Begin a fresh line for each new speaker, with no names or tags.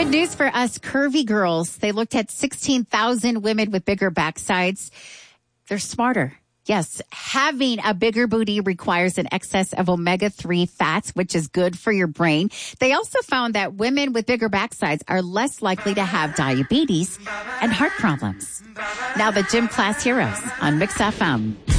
Good news for us curvy girls. They looked at 16,000 women with bigger backsides. They're smarter. Yes, having a bigger booty requires an excess of omega-3 fats, which is good for your brain. They also found that women with bigger backsides are less likely to have diabetes and heart problems. Now the Gym Class Heroes on Mix FM.